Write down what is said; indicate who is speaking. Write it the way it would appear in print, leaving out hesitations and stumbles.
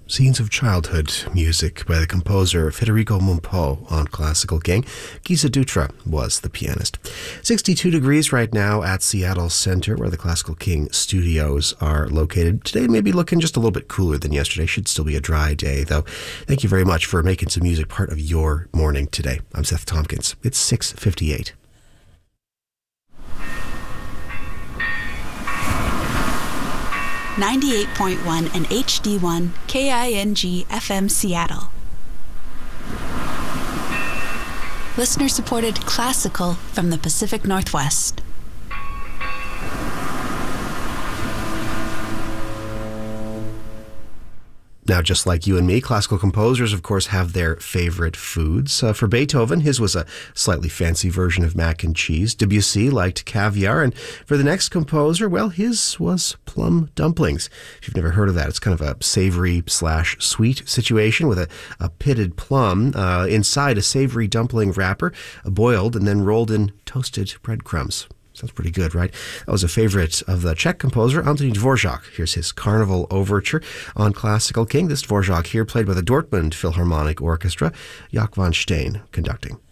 Speaker 1: Scenes of Childhood, music by the composer Federico Monpeau on Classical King. Gisa Dutra was the pianist. 62 degrees right now at Seattle Center, where the Classical King studios are located. Today may be looking just a little bit cooler than yesterday. Should still be a dry day, though. Thank you very much for making some music part of your morning today. I'm Seth Tompkins. It's 6:58.
Speaker 2: 98.1 and HD1 KING FM Seattle. Listener-supported classical from the Pacific Northwest.
Speaker 1: Now, just like you and me, classical composers, of course, have their favorite foods. For Beethoven, his was a slightly fancy version of mac and cheese. Debussy liked caviar. And for the next composer, well, his was plum dumplings. If you've never heard of that, it's kind of a savory/sweet situation with a pitted plum inside a savory dumpling wrapper, boiled and then rolled in toasted breadcrumbs. Sounds pretty good, right? That was a favorite of the Czech composer Anthony Dvorak. Here's his Carnival Overture on Classical King. This Dvorak here played by the Dortmund Philharmonic Orchestra, Jaak van Steen conducting.